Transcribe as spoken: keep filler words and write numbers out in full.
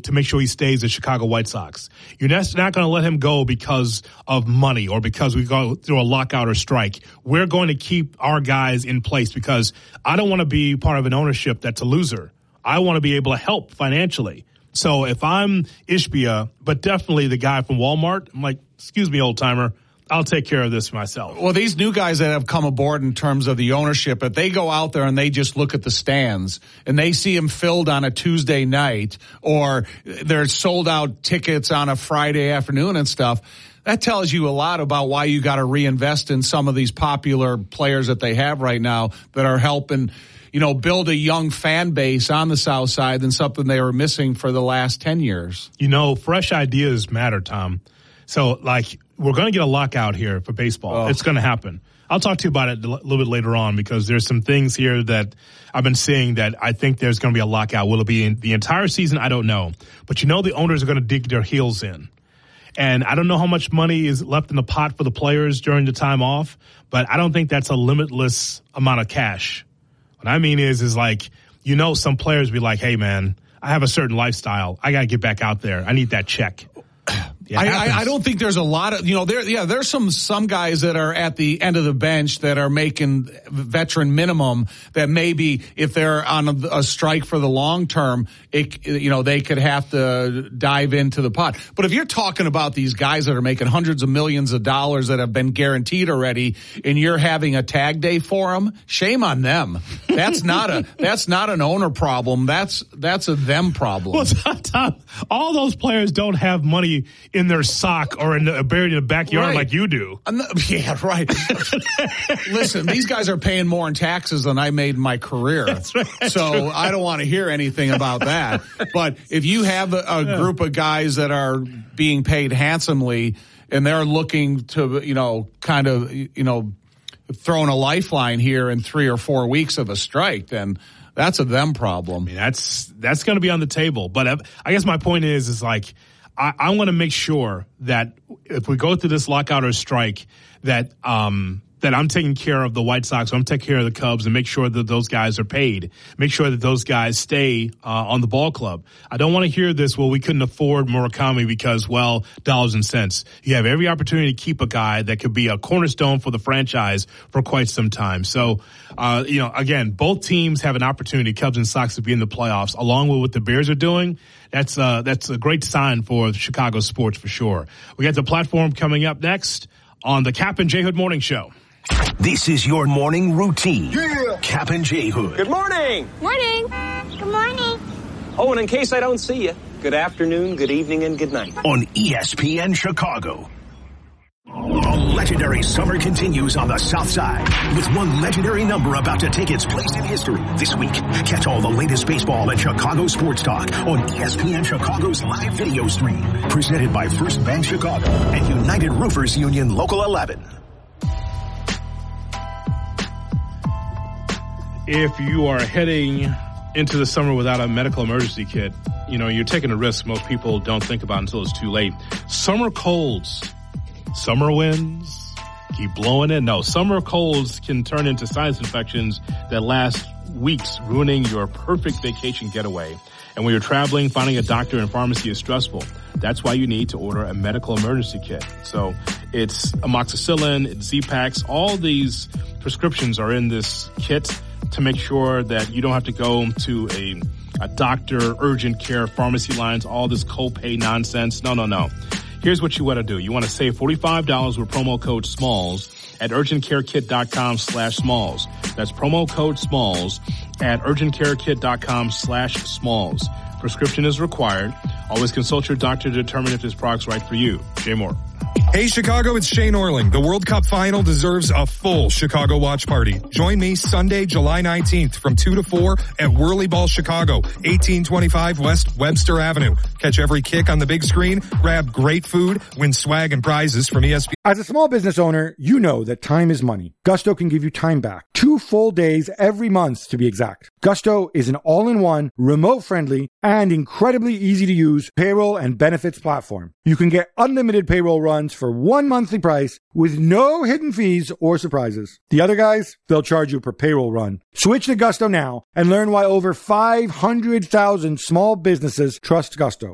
to make sure he stays at Chicago White Sox. You're not, not going to let him go because of money or because we go through a lockout or strike. We're going to keep our guys in place because I don't want to be part of an ownership that's a loser. I want to be able to help financially. So if I'm Ishbia, but definitely the guy from Walmart, I'm like, excuse me, old timer, I'll take care of this myself. Well, these new guys that have come aboard in terms of the ownership, if they go out there and they just look at the stands and they see them filled on a Tuesday night or there's sold out tickets on a Friday afternoon and stuff, that tells you a lot about why you got to reinvest in some of these popular players that they have right now that are helping, you know, build a young fan base on the South Side than something they were missing for the last ten years. You know, fresh ideas matter, Tom. So, like, we're going to get a lockout here for baseball. Oh. It's going to happen. I'll talk to you about it a little bit later on because there's some things here that I've been seeing that I think there's going to be a lockout. Will it be in the entire season? I don't know. But you know the owners are going to dig their heels in. And I don't know how much money is left in the pot for the players during the time off, but I don't think that's a limitless amount of cash. What I mean is, is like, you know, some players be like, hey, man, I have a certain lifestyle. I got to get back out there. I need that check. I, I, I don't think there's a lot of, you know, there, yeah, there's some, some guys that are at the end of the bench that are making veteran minimum that maybe if they're on a, a strike for the long term, it, you know, they could have to dive into the pot. But if you're talking about these guys that are making hundreds of millions of dollars that have been guaranteed already and you're having a tag day for them, shame on them. That's not a, that's not an owner problem. That's, that's a them problem. Well, Tom, all those players don't have money in their sock or in the, buried in the backyard right. like you do. Not, yeah, right. Listen, these guys are paying more in taxes than I made in my career. That's right. That's so true. I don't want to hear anything about that. But if you have a, a yeah. group of guys that are being paid handsomely and they're looking to, you know, kind of, you know, throwing a lifeline here in three or four weeks of a strike, then that's a them problem. I mean, that's, that's going to be on the table. But I guess my point is, is like, I, I want to make sure that if we go through this lockout or strike, that um, that I'm taking care of the White Sox, or I'm taking care of the Cubs, and make sure that those guys are paid. Make sure that those guys stay uh, on the ball club. I don't want to hear this, well, we couldn't afford Murakami because, well, dollars and cents. You have every opportunity to keep a guy that could be a cornerstone for the franchise for quite some time. So, uh, you know, again, both teams have an opportunity, Cubs and Sox, to be in the playoffs, along with what the Bears are doing. That's uh, that's a great sign for Chicago sports for sure. We got the platform coming up next on the Cap and J Hood Morning Show. This is your morning routine. Yeah. Cap and J Hood. Good morning. Morning. Good morning. Oh, and in case I don't see you, good afternoon, good evening, and good night. On E S P N Chicago. The legendary summer continues on the South Side with one legendary number about to take its place in history this week. Catch all the latest baseball and Chicago sports talk on E S P N Chicago's live video stream. Presented by First Bank Chicago and United Roofers Union Local eleven. If you are heading into the summer without a medical emergency kit, you know, you're taking a risk most people don't think about until it's too late. Summer colds. Summer winds keep blowing in. No, summer colds can turn into sinus infections that last weeks, ruining your perfect vacation getaway. And when you're traveling, finding a doctor and pharmacy is stressful. That's why you need to order a medical emergency kit. So it's amoxicillin, it's Z-Paks. All these prescriptions are in this kit to make sure that you don't have to go to a, a doctor, urgent care, pharmacy lines, all this copay nonsense. No, no, no. Here's what you want to do. You want to save forty-five dollars with promo code SMALLS at urgentcarekit.com slash SMALLS. That's promo code SMALLS at urgentcarekit.com slash SMALLS. Prescription is required. Always consult your doctor to determine if this product's right for you. Jay Moore. Hey Chicago, it's Shane Orling. The World Cup final deserves a full Chicago watch party. Join me Sunday, July nineteenth from two to four at Whirly Ball Chicago, eighteen twenty-five West Webster Avenue. Catch every kick on the big screen, grab great food, win swag and prizes from E S P N. As a small business owner, you know that time is money. Gusto can give you time back. Two full days every month to be exact. Gusto is an all-in-one, remote-friendly, and incredibly easy-to-use payroll and benefits platform. You can get unlimited payroll runs for one monthly price with no hidden fees or surprises. The other guys, they'll charge you per payroll run. Switch to Gusto now and learn why over five hundred thousand small businesses trust Gusto.